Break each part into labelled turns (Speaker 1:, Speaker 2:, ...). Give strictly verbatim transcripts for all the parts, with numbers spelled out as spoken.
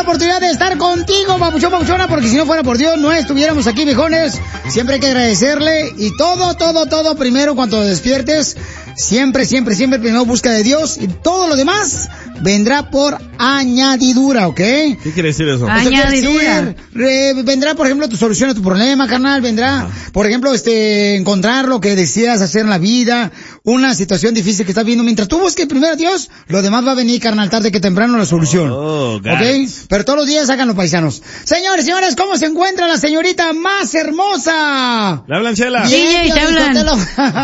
Speaker 1: oportunidad de estar contigo, papuchón, papuchona, porque si no fuera por Dios no estuviéramos aquí, viejones. Siempre hay que agradecerle y todo, todo, todo primero cuando despiertes. Siempre, siempre, siempre primero busca de Dios y todo lo demás vendrá por añadidura, ¿ok?
Speaker 2: ¿Qué quiere decir eso?
Speaker 1: Añadidura. Decir, eh, vendrá, por ejemplo, tu solución a tu problema, carnal. Vendrá, ah. por ejemplo, este, encontrar lo que deseas hacer en la vida, una situación difícil que estás viendo. Mientras tú busques primero a Dios, lo demás va a venir, carnal, tarde que temprano la solución.
Speaker 2: Oh,
Speaker 1: ¿ok? Pero todos los días hagan los paisanos. Señores, señores, ¿cómo se encuentra la señorita más hermosa?
Speaker 2: ¿Le hablan, Chela?
Speaker 1: Sí,
Speaker 3: te hablan.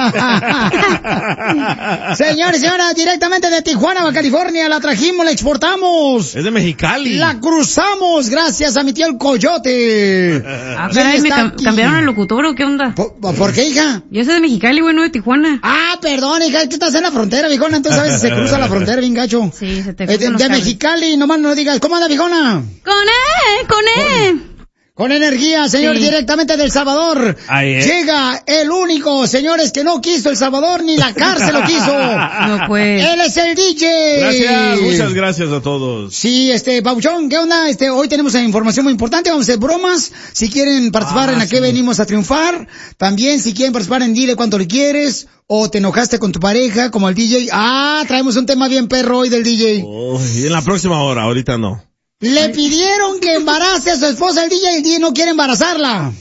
Speaker 1: Señores, señoras, directamente de Tijuana, California, la trajimos, la exportamos.
Speaker 2: Es de Mexicali.
Speaker 1: La cruzamos gracias a mi tío el Coyote.
Speaker 3: Ah, caray, ¿me cam cambiaron el locutor o qué onda?
Speaker 1: ¿Por, ¿Por qué, hija?
Speaker 3: Yo soy de Mexicali, güey, no de Tijuana.
Speaker 1: Ah, perdón, hija, tú estás en la frontera, viejona, entonces a veces se cruza la frontera bien gacho.
Speaker 3: Sí, se te
Speaker 1: eh, De, de Mexicali, nomás no digas, ¿cómo anda, viejona?
Speaker 3: Con E, con E.
Speaker 1: Con energía, señor, sí. Directamente del Salvador.
Speaker 2: Ahí, ¿eh?
Speaker 1: Llega el único, señores, que no quiso El Salvador, ni la cárcel lo quiso.
Speaker 3: No, pues.
Speaker 1: Él es el D J.
Speaker 2: Gracias, muchas gracias a todos.
Speaker 1: Sí, este, Pauchón, ¿qué onda? Este, hoy tenemos información muy importante, vamos a hacer bromas. Si quieren participar ah, en a qué sí. venimos a triunfar. También, si quieren participar en Dile Cuánto Le Quieres. O te enojaste con tu pareja, como el D J. Ah, traemos un tema bien perro hoy del D J.
Speaker 2: Oh, y en la próxima hora, ahorita no.
Speaker 1: Le pidieron que embarace a su esposa el D J y el D J no quiere embarazarla.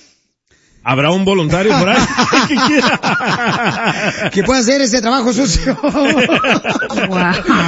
Speaker 2: ¿Habrá un voluntario por ahí que quiera?
Speaker 1: Que pueda hacer ese trabajo sucio. Wow.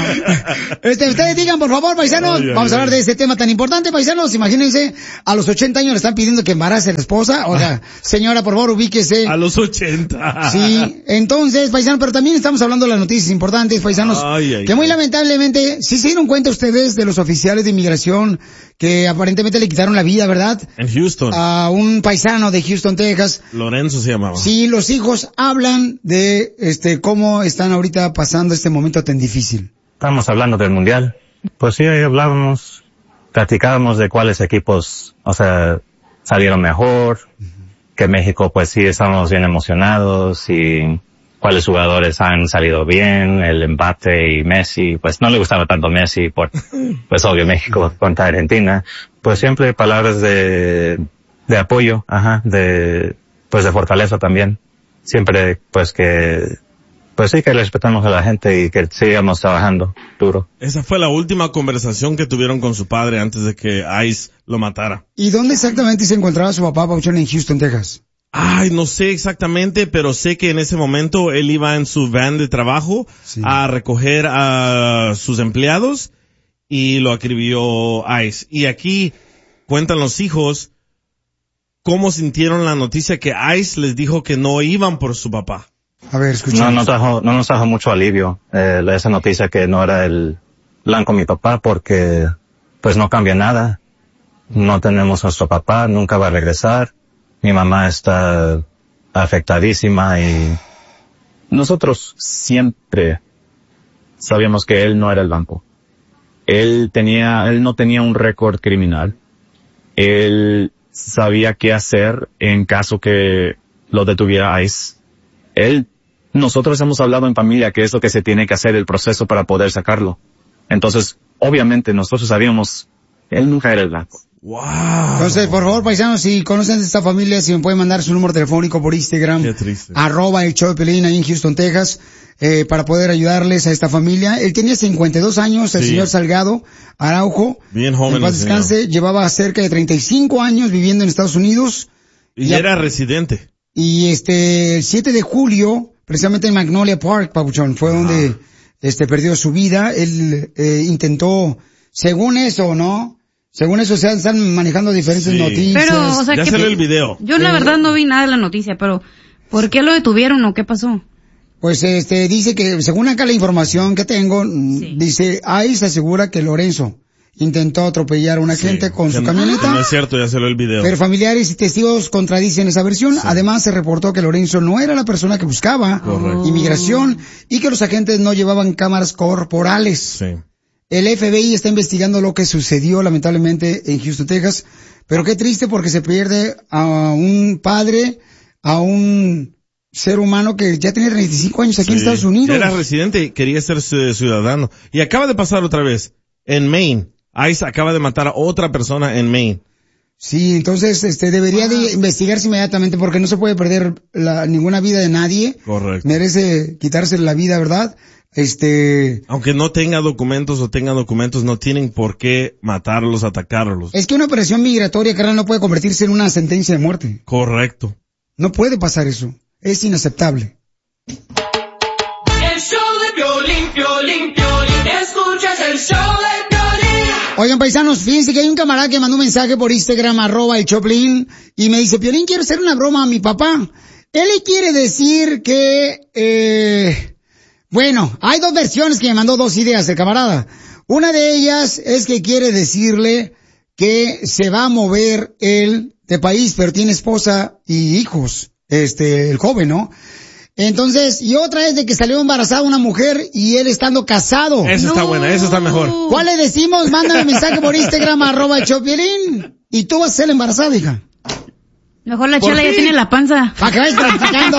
Speaker 1: Este, ustedes digan, por favor, paisanos, ay, ay, vamos a hablar de este tema tan importante, paisanos. Imagínense, a los ochenta años le están pidiendo que embarace a la esposa. O sea, señora, por favor, ubíquese.
Speaker 2: A los ochenta.
Speaker 1: Sí, entonces, paisanos, pero también estamos hablando de las noticias importantes, paisanos, ay, ay, que muy ay. lamentablemente, si se dieron cuenta ustedes de los oficiales de inmigración que aparentemente le quitaron la vida, ¿verdad?
Speaker 2: En Houston.
Speaker 1: A un paisano de Houston, Texas.
Speaker 2: Lorenzo se llamaba.
Speaker 1: Sí, los hijos hablan de este cómo están ahorita pasando este momento tan difícil.
Speaker 4: Estamos hablando del mundial. Pues sí, ahí hablábamos, platicábamos de cuáles equipos, o sea, salieron mejor, uh-huh. que México, pues sí, estamos bien emocionados y cuáles jugadores han salido bien, el Mbappé y Messi, pues no le gustaba tanto Messi por, pues obvio, México contra Argentina. Pues siempre palabras de, de apoyo, ajá, de, pues de fortaleza también. Siempre, pues que, pues sí que respetamos a la gente y que sigamos trabajando duro.
Speaker 2: Esa fue la última conversación que tuvieron con su padre antes de que ICE lo matara.
Speaker 1: ¿Y dónde exactamente se encontraba su papá, Pauchón, en Houston, Texas?
Speaker 2: Ay, no sé exactamente, pero sé que en ese momento él iba en su van de trabajo sí. a recoger a sus empleados y lo acribilló ICE. Y aquí cuentan los hijos cómo sintieron la noticia que ICE les dijo que no iban por su papá.
Speaker 1: A ver, escuchemos.
Speaker 4: No, no, trajo, no nos trajo mucho alivio eh, esa noticia que no era el blanco mi papá porque pues no cambia nada. No tenemos a nuestro papá, nunca va a regresar. Mi mamá está afectadísima y nosotros siempre sabíamos que él no era el blanco. Él tenía, él no tenía un récord criminal. Él sabía qué hacer en caso que lo detuviera ICE. Él, nosotros hemos hablado en familia que es lo que se tiene que hacer el proceso para poder sacarlo. Entonces, obviamente nosotros sabíamos, él nunca era el blanco.
Speaker 1: Wow. Entonces, por favor, paisanos, si conocen de esta familia, si me pueden mandar su número telefónico por Instagram, arroba el show de Pelín ahí en Houston, Texas, eh, para poder ayudarles a esta familia. Él tenía cincuenta y dos años, el sí. señor Salgado Araujo.
Speaker 2: Bien joven.
Speaker 1: En paz descanse, llevaba cerca de treinta y cinco años viviendo en Estados Unidos.
Speaker 2: Y, y era a, residente.
Speaker 1: Y este, el siete de julio, precisamente en Magnolia Park, Papuchón, fue ah. donde, este, perdió su vida. Él, eh, intentó, según eso, ¿no? Según eso, se están manejando diferentes sí. noticias.
Speaker 3: Pero, o sea,
Speaker 2: ya
Speaker 3: que
Speaker 2: salió el video.
Speaker 3: Yo la verdad no vi nada de la noticia, pero ¿por qué lo detuvieron o qué pasó?
Speaker 1: Pues este, dice que, según acá la información que tengo, sí. dice, ahí se asegura que Lorenzo intentó atropellar a una sí. gente con que su camioneta.
Speaker 2: No es cierto, ya salió el video.
Speaker 1: Pero familiares y testigos contradicen esa versión. Sí. Además, se reportó que Lorenzo no era la persona que buscaba Correcto. inmigración y que los agentes no llevaban cámaras corporales. Sí. El F B I está investigando lo que sucedió lamentablemente en Houston, Texas, pero qué triste porque se pierde a un padre, a un ser humano que ya tenía treinta y cinco años aquí sí. en Estados Unidos.
Speaker 2: Era residente y quería ser ciudadano. Y acaba de pasar otra vez en Maine. ICE acaba de matar a otra persona en Maine.
Speaker 1: Sí, entonces, este, debería de investigarse inmediatamente porque no se puede perder la, ninguna vida de nadie.
Speaker 2: Correcto.
Speaker 1: Merece quitarse la vida, ¿verdad? Este...
Speaker 2: Aunque no tenga documentos o tenga documentos, no tienen por qué matarlos, atacarlos.
Speaker 1: Es que una operación migratoria, carnal, no puede convertirse en una sentencia de muerte.
Speaker 2: Correcto.
Speaker 1: No puede pasar eso. Es inaceptable.
Speaker 5: El show de Piolín, Piolín, Piolín. Escuchas el show de Piolín.
Speaker 1: Oigan, paisanos, fíjense que hay un camarada que mandó un mensaje por Instagram, arroba el Choplin, y me dice, Piolín, quiero hacer una broma a mi papá. Él le quiere decir que, eh, bueno, hay dos versiones que me mandó dos ideas el camarada. Una de ellas es que quiere decirle que se va a mover él de país, pero tiene esposa y hijos, este, el joven, ¿no? Entonces, y otra es de que salió embarazada una mujer y él estando casado.
Speaker 2: Eso está buena, eso está mejor.
Speaker 1: ¿Cuál le decimos? Mándame mensaje por Instagram, arroba el Choplin, y tú vas a ser la embarazada, hija.
Speaker 3: Mejor la Chela ya tiene la panza.
Speaker 1: ¡Para que vayas practicando!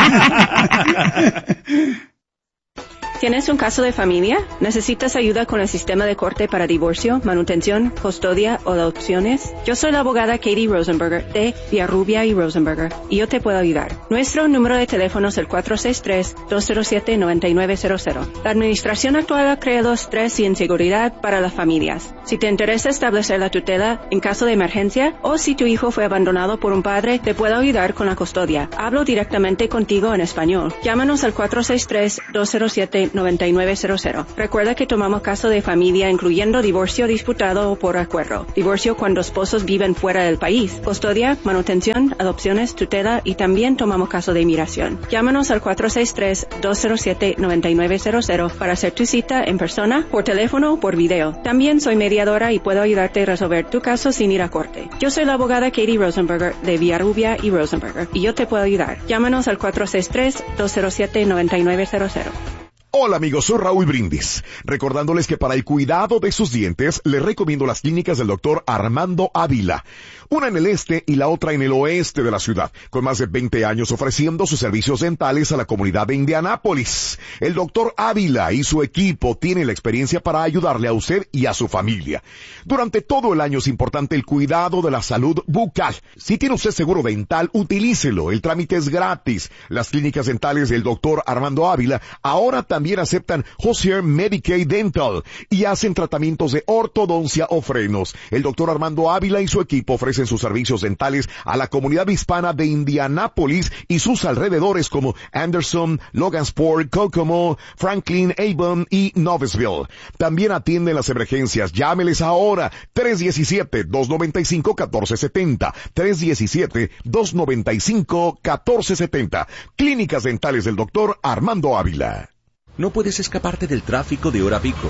Speaker 6: ¿Tienes un caso de familia? ¿Necesitas ayuda con el sistema de corte para divorcio, manutención, custodia o adopciones? Yo soy la abogada Katie Rosenberger de Villarrubia y Rosenberger y yo te puedo ayudar. Nuestro número de teléfono es el cuatro seis tres, dos cero siete, nueve nueve cero cero. La administración actual ha creado estrés y inseguridad para las familias. Si te interesa establecer la tutela en caso de emergencia o si tu hijo fue abandonado por un padre, te puedo ayudar con la custodia. Hablo directamente contigo en español. Llámanos al cuatro seis tres, dos cero siete, nueve nueve cero cero. Recuerda que tomamos caso de familia incluyendo divorcio disputado o por acuerdo, divorcio cuando esposos viven fuera del país, custodia, manutención, adopciones, tutela y también tomamos caso de inmigración. Llámanos al cuatro seis tres, dos cero siete, nueve nueve cero cero para hacer tu cita en persona, por teléfono o por video. También soy mediadora y puedo ayudarte a resolver tu caso sin ir a corte. Yo soy la abogada Katie Rosenberger de Villarrubia y Rosenberger y yo te puedo ayudar. Llámanos al cuatro seis tres, dos cero siete, nueve nueve cero cero.
Speaker 7: Hola amigos, soy Raúl Brindis, recordándoles que para el cuidado de sus dientes les recomiendo las clínicas del doctor Armando Ávila, una en el este y la otra en el oeste de la ciudad, con más de veinte años ofreciendo sus servicios dentales a la comunidad de Indianápolis. El doctor Ávila y su equipo tienen la experiencia para ayudarle a usted y a su familia. Durante todo el año es importante el cuidado de la salud bucal. Si tiene usted seguro dental, utilícelo, el trámite es gratis. Las clínicas dentales del doctor Armando Ávila ahora también También aceptan Hozier Medicaid Dental y hacen tratamientos de ortodoncia o frenos. El doctor Armando Ávila y su equipo ofrecen sus servicios dentales a la comunidad hispana de Indianápolis y sus alrededores como Anderson, Logansport, Kokomo, Franklin, Avon y Noblesville. También atienden las emergencias. Llámeles ahora. tres uno siete, dos nueve cinco, uno cuatro siete cero. tres uno siete, dos nueve cinco, uno cuatro siete cero. Clínicas dentales del doctor Armando Ávila.
Speaker 8: No puedes escaparte del tráfico de hora pico.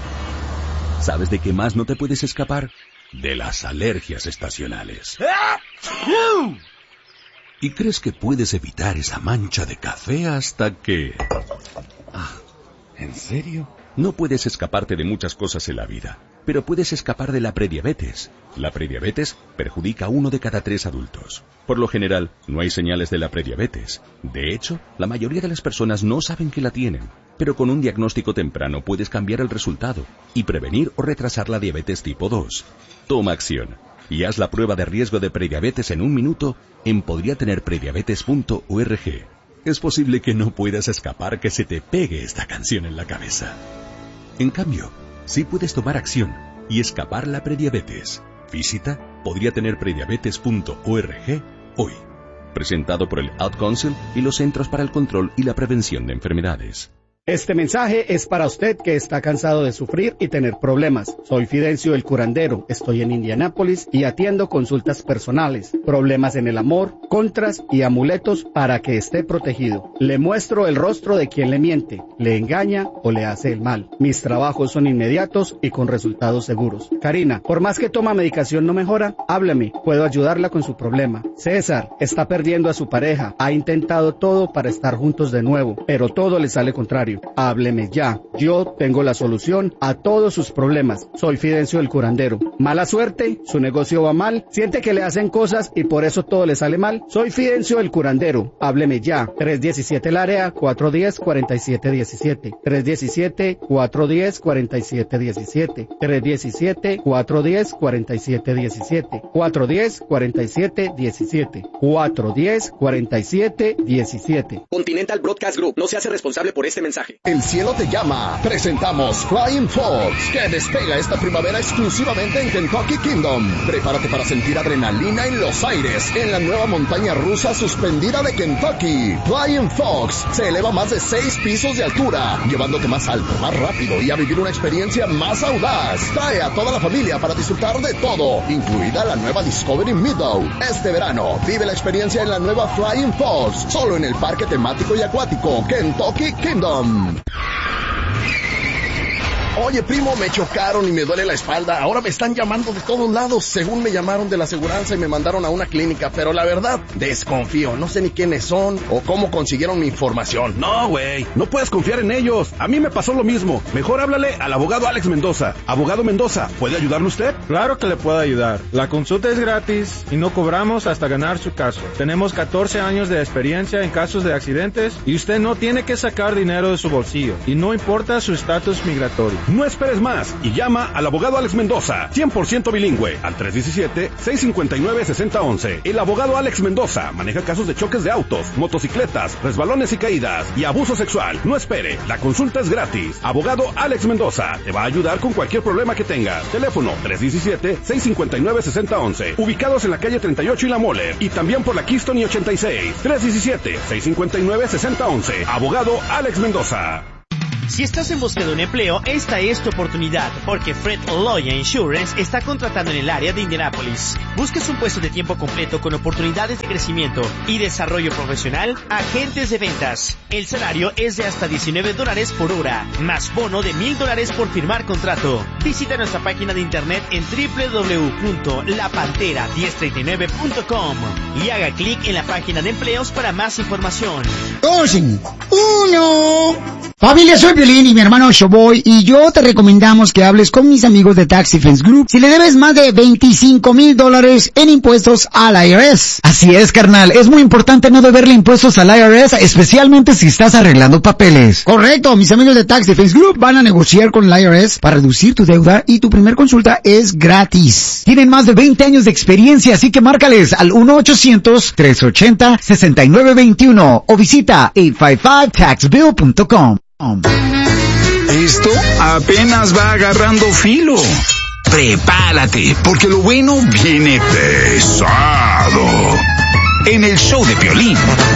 Speaker 8: ¿Sabes de qué más no te puedes escapar? De las alergias estacionales. Y crees que puedes evitar esa mancha de café hasta que... Ah, ¿en serio? No puedes escaparte de muchas cosas en la vida, pero puedes escapar de la prediabetes. La prediabetes perjudica a uno de cada tres adultos. Por lo general, no hay señales de la prediabetes. De hecho, la mayoría de las personas no saben que la tienen. Pero con un diagnóstico temprano puedes cambiar el resultado y prevenir o retrasar la diabetes tipo dos. Toma acción y haz la prueba de riesgo de prediabetes en un minuto en podría tener prediabetes punto org. Es posible que no puedas escapar que se te pegue esta canción en la cabeza. En cambio, sí puedes tomar acción y escapar la prediabetes. Visita podría tener prediabetes punto org hoy. Presentado por el Ad Council y los Centros para el Control y la Prevención de Enfermedades.
Speaker 9: Este mensaje es para usted que está cansado de sufrir y tener problemas. Soy Fidencio el curandero, estoy en Indianápolis y atiendo consultas personales, problemas en el amor, contras y amuletos para que esté protegido. Le muestro el rostro de quien le miente, le engaña o le hace el mal. Mis trabajos son inmediatos y con resultados seguros. Karina, por más que toma medicación no mejora, háblame, puedo ayudarla con su problema. César, está perdiendo a su pareja, ha intentado todo para estar juntos de nuevo, pero todo le sale contrario. negocio. Hábleme ya. Yo tengo la solución a todos sus problemas. Soy Fidencio el curandero. ¿Mala suerte? ¿Su negocio va mal? ¿Siente que le hacen cosas y por eso todo le sale mal? Soy Fidencio el curandero. Hábleme ya. tres diecisiete el área, cuatro uno cero, cuatro siete uno siete. tres diecisiete, cuatro uno cero, cuatro siete uno siete. tres diecisiete, cuatro uno cero, cuatro siete uno siete. cuatro uno cero, cuatro siete uno siete. cuatro uno cero, cuatro siete uno siete.
Speaker 10: Continental Broadcast Group no se hace responsable por este mensaje.
Speaker 11: El cielo te llama. Presentamos Flying Fox, que despega esta primavera exclusivamente en Kentucky Kingdom. Prepárate para sentir adrenalina en los aires en la nueva montaña rusa suspendida de Kentucky. Flying Fox se eleva más de seis pisos de altura, llevándote más alto, más rápido y a vivir una experiencia más audaz. Trae a toda la familia para disfrutar de todo, incluida la nueva Discovery Meadow. Este verano, vive la experiencia en la nueva Flying Fox, solo en el parque temático y acuático Kentucky Kingdom. Oye, primo, me chocaron y me duele la espalda. Ahora me están llamando de todos lados. Según me llamaron de la aseguranza y me mandaron a una clínica. Pero la verdad, desconfío. No sé ni quiénes son o cómo consiguieron mi información.
Speaker 12: No, güey. No puedes confiar en ellos. A mí me pasó lo mismo. Mejor háblale al abogado Alex Mendoza. Abogado Mendoza, ¿puede ayudarle usted?
Speaker 13: Claro que le puedo ayudar. La consulta es gratis y no cobramos hasta ganar su caso. Tenemos catorce años de experiencia en casos de accidentes y usted no tiene que sacar dinero de su bolsillo. Y no importa su estatus migratorio.
Speaker 12: No esperes más y llama al abogado Alex Mendoza, cien por ciento bilingüe, al tres diecisiete, seis cincuenta y nueve, sesenta once. El abogado Alex Mendoza maneja casos de choques de autos, motocicletas, resbalones y caídas y abuso sexual. No espere, la consulta es gratis. Abogado Alex Mendoza te va a ayudar con cualquier problema que tengas. Teléfono tres diecisiete, seis cincuenta y nueve, sesenta once. Ubicados en la calle treinta y ocho y La Moller y también por la Keystone y ochenta y seis. tres diecisiete, seis cincuenta y nueve, sesenta once. Abogado Alex Mendoza.
Speaker 14: Si estás en búsqueda de un empleo, esta es tu oportunidad, porque Fred Loya Insurance está contratando en el área de Indianápolis. ¿Buscas un puesto de tiempo completo con oportunidades de crecimiento y desarrollo profesional? Agentes de ventas. El salario es de hasta diecinueve dólares por hora, más bono de mil dólares por firmar contrato. Visita nuestra página de internet en doble u doble u doble u punto la pantera diez treinta y nueve punto com y haga clic en la página de empleos para más información.
Speaker 1: Dos, uno. Familia, soy Piolín y mi hermano Showboy, y yo te recomendamos que hables con mis amigos de Tax Defense Group si le debes más de veinticinco mil dólares en impuestos al I R S.
Speaker 15: Así es, carnal. Es muy importante no deberle impuestos al I R S, especialmente si estás arreglando papeles.
Speaker 1: Correcto. Mis amigos de Tax Defense Group van a negociar con el I R S para reducir tu deuda y tu primer consulta es gratis.
Speaker 15: Tienen más de veinte años de experiencia, así que márcales al uno ochocientos, tres ochenta, sesenta y nueve veintiuno o visita ocho cinco cinco tax bill punto com.
Speaker 16: Esto apenas va agarrando filo. Prepárate, porque lo bueno viene pesado. En el show de Piolín.